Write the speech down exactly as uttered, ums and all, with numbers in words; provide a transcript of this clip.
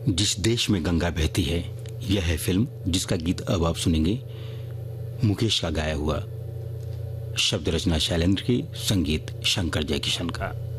जिस देश में गंगा बहती है, यह है फिल्म जिसका गीत अब आप सुनेंगे मुकेश का गाया हुआ। शब्द रचना शैलेंद्र की, संगीत शंकर जयकिशन का।